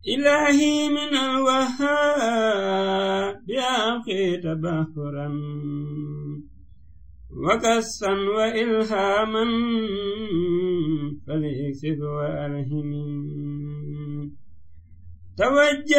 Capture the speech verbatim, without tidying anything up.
إلهي من الوهاب يأخي تبهرا وكسا وإلهاما فليكسب وألهمي توجه